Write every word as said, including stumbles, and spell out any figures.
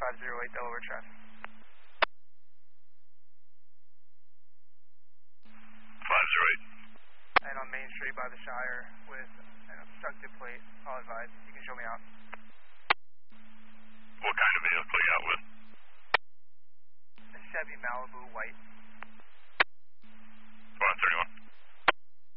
five zero eight Delaware traffic. five zero eight. And on Main Street by the Shire with an obstructed plate, I'll advise. You can show me out. What kind of vehicle you out with? A Chevy Malibu white.